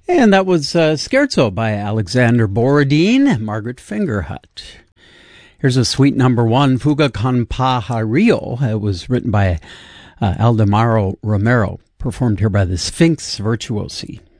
And that was Scherzo by Alexander Borodin and Margaret Fingerhut. Here's a sweet number one, Fuga con Pajarillo. It was written by Aldemaro Romero, performed here by the Sphinx Virtuosi.